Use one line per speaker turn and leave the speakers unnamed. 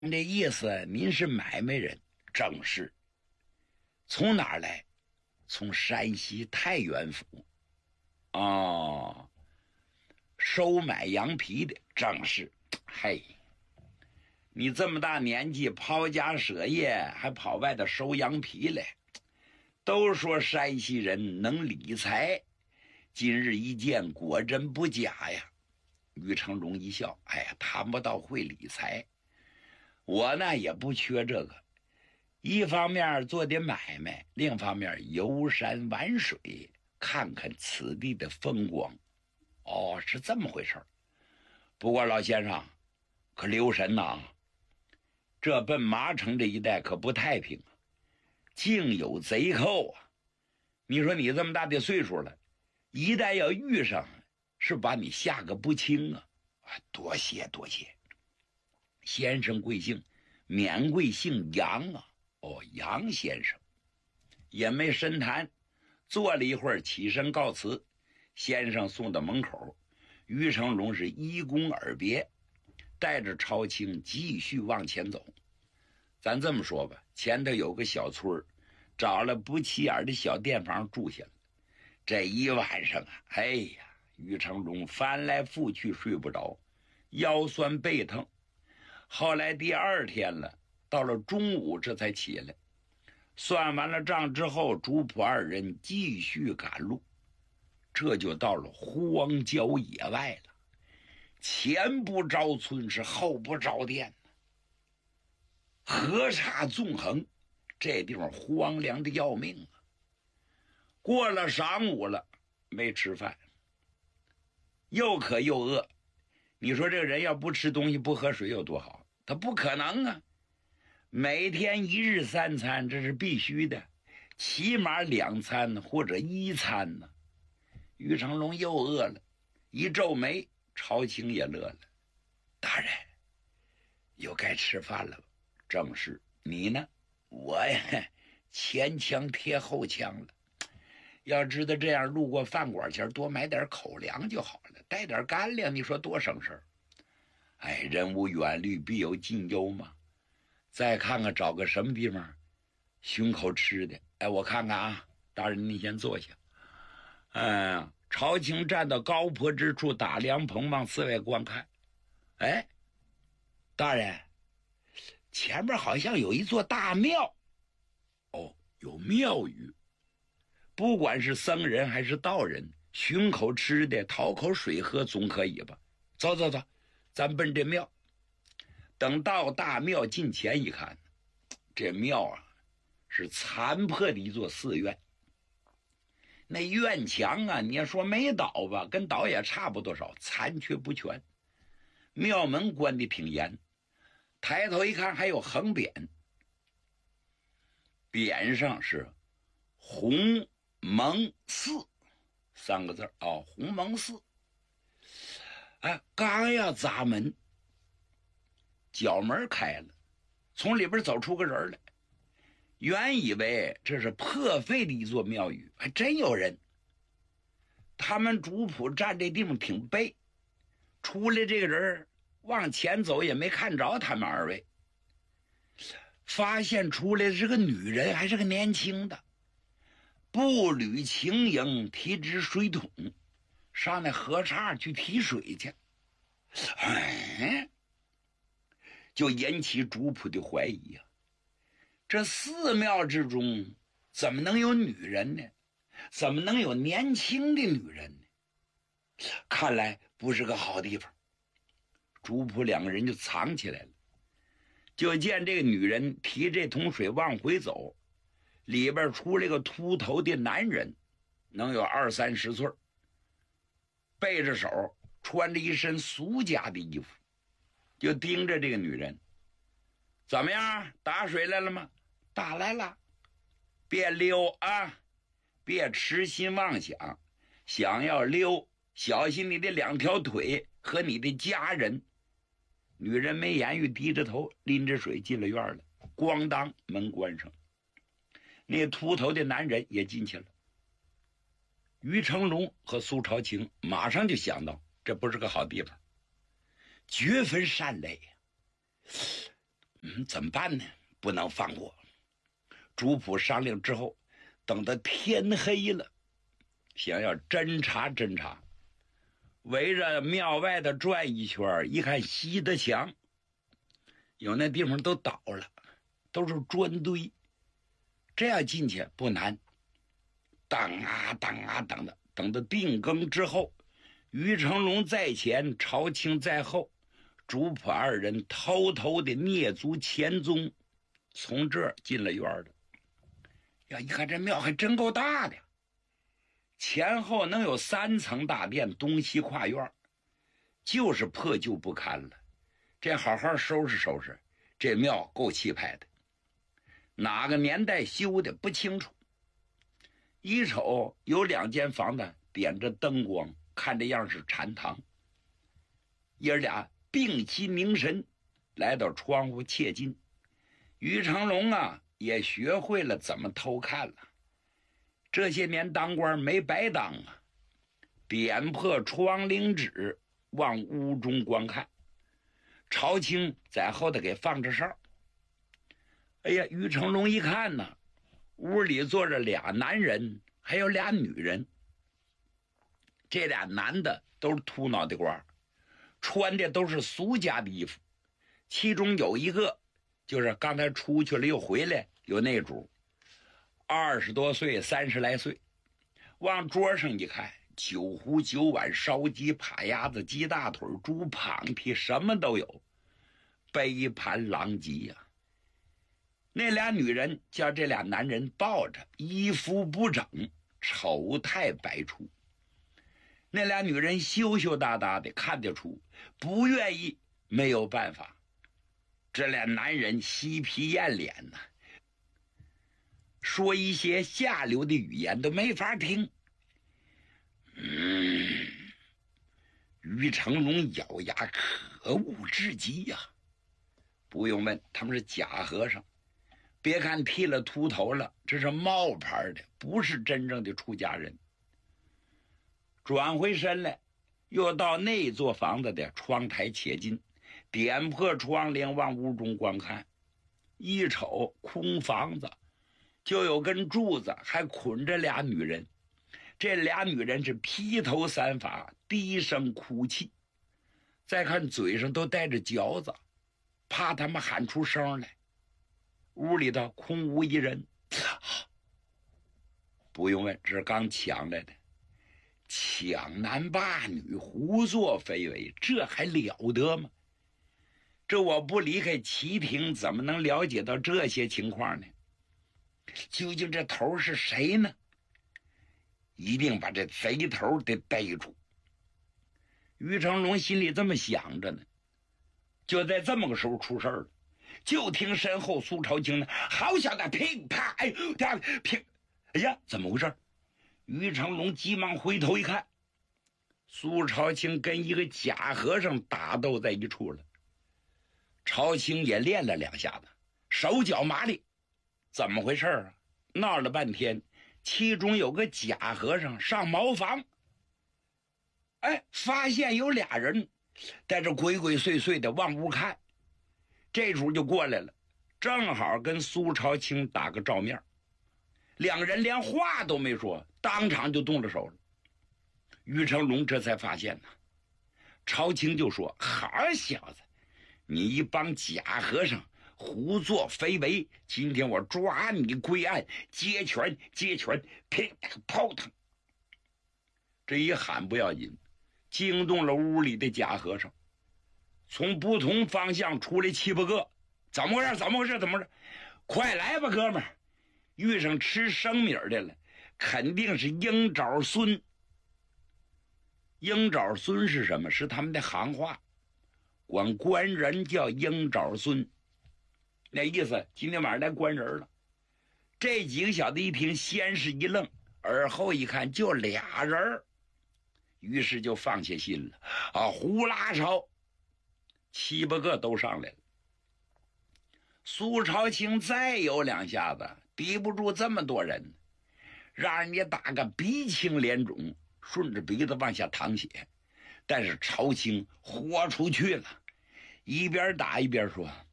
这意思您是买卖人？正是。从哪儿来？从山西太原府。哦，收买羊皮的。正是。嘿，你这么大年纪抛家舍业，还跑外头收羊皮来。都说山西人能理财，今日一见果真不假呀。于成龙一笑，哎呀，谈不到会理财，我呢也不缺这个。一方面做点买卖，另一方面游山玩水，看看此地的风光。哦，是这么回事。不过老先生可留神呐，这奔麻城这一带可不太平啊，竟有贼寇啊。你说你这么大的岁数了，一旦要遇上，是把你吓个不轻啊。多谢多谢。先生贵姓？免贵姓杨啊。哦，杨先生。也没深谈，坐了一会儿，起身告辞。先生送到门口，于成龙是一躬而别，带着朝清继续往前走。咱这么说吧，前头有个小村，找了不起眼的小店房住下了。这一晚上啊，哎呀，于成龙翻来覆去睡不着，腰酸背疼。后来第二天了，到了中午这才起来。算完了账之后，主仆二人继续赶路。这就到了荒郊野外了，前不着村，是后不着店，河岔纵横，这地方荒凉的要命啊。过了晌午了，没吃饭，又渴又饿。你说这个人要不吃东西不喝水有多好？他不可能啊。每天一日三餐，这是必须的，起码2餐或者1餐呢。于成龙又饿了，一皱眉，朝清也乐了。大人，又该吃饭了吧？正是。你呢？我呀，前腔贴后腔了。要知道这样路过饭馆前多买点口粮就好了，带点干粮，你说多省事儿。哎，人无远虑必有近忧嘛。再看看找个什么地方寻口吃的。哎，我看看啊，大人你先坐下。朝清站到高坡之处，打凉棚往四外观看。哎，大人，前面好像有一座大庙。哦，有庙宇。不管是僧人还是道人，寻口吃的，讨口水喝，总可以吧？走走走，咱奔这庙。等到大庙近前一看，这庙啊是残破的一座寺院。那院墙啊，你要说没倒吧，跟倒也差不多少，残缺不全。庙门关得挺严，抬头一看还有横匾，匾上是鸿蒙寺3个字哦，鸿蒙寺。哎，刚要砸门，角门开了，从里边走出个人来。原以为这是破废的一座庙宇，还真有人。他们主仆站这地方挺背，出来这个人往前走也没看着他们2位，发现出来是个女人，还是个年轻的，步履轻盈，提只水桶上那河岔去提水去。就引起主仆的怀疑啊，这寺庙之中怎么能有女人呢？怎么能有年轻的女人呢？看来不是个好地方。主仆2个人就藏起来了。就见这个女人提这桶水往回走，里边出来个秃头的男人，能有20-30岁，背着手，穿着一身俗家的衣服，就盯着这个女人。怎么样，打水来了吗？打来了。别溜啊，别痴心妄想，想要溜小心你的2条腿和你的家人。女人没言语，低着头拎着水进了院了。咣当，门关上，那秃头的男人也进去了。于成龙和苏朝清马上就想到这不是个好地方，绝分善类呀。 怎么办呢？不能放过。主仆商量之后，等到天黑了，想要侦查侦查，围着庙外的转一圈，一看西的墙，有那地方都倒了，都是砖堆，这样进去不难。等啊等啊等的，等到定更之后，于成龙在前，朝清在后，主仆二人偷偷的蹑足潜踪，从这儿进了院的。呀，一看这庙还真够大的，前后能有3层大殿，东西跨院，就是破旧不堪了。这好好收拾收拾，这庙够气派的。哪个年代修的不清楚，一瞅有2间房子点着灯光，看这样是禅堂。爷俩屏息凝神，来到窗户切近。于成龙啊，也学会了怎么偷看了。这些年当官没白当啊，点破窗棂纸，往屋中观看。朝清在后头给放着哨。哎呀，于成龙一看呢，屋里坐着俩男人，还有俩女人。这俩男的都是秃脑袋瓜，穿的都是俗家的衣服，其中有一个就是刚才出去了又回来，有那主20多岁30来岁。往桌上一看，酒壶酒碗烧鸡扒鸭子鸡大腿猪膀皮什么都有，杯盘狼藉呀。那俩女人叫这俩男人抱着，衣服不整，丑态百出。那俩女人羞羞答答的，看得出不愿意，没有办法。这俩男人嬉皮艳脸呐，说一些下流的语言都没法听。于成龙咬牙，可恶至极呀！不用问，他们是假和尚。别看剃了秃头了，这是冒牌的，不是真正的出家人。转回身来，又到那座房子的窗台切近，点破窗帘往屋中观看。一瞅空房子，就有根柱子还捆着俩女人。这俩女人是披头散发，低声哭泣。再看嘴上都带着嚼子，怕他们喊出声来。屋里头空无一人。不用问，这是刚抢来的。抢男霸女，胡作非为，这还了得吗？这我不离开旗亭，怎么能了解到这些情况呢？究竟这头是谁呢？一定把这贼头得逮住。于成龙心里这么想着呢，就在这么个时候出事了。就听身后苏朝清呢，好小子，乒啪，哎呦，乒，哎呀，怎么回事？于成龙急忙回头一看，苏朝清跟一个假和尚打斗在一处了。朝清也练了2下子，手脚麻利。怎么回事啊？闹了半天，其中有个假和尚上茅房，发现有俩人在这鬼鬼祟祟的往屋看。这主就过来了，正好跟苏朝清打个照面。2人连话都没说，当场就动了手了。于成龙这才发现呢，朝清就说：“好小子，你一帮假和尚胡作非为，今天我抓你归案，接拳，乒乓腾。”这一喊不要紧，惊动了屋里的假和尚。从不同方向出来7、8个，怎么回事？快来吧，哥们儿！遇上吃生米的了，肯定是鹰爪孙。鹰爪孙是什么？是他们的行话，管官人叫鹰爪孙。那意思，今天晚上来关人了。这几个小子一听，先是一愣，而后一看，就俩人，于是就放下心了。呼啦朝7、8个都上来了。苏朝清再有2下子，抵不住这么多人，让人家打个鼻青脸肿，顺着鼻子往下淌血。但是朝清豁出去了，一边打一边说：“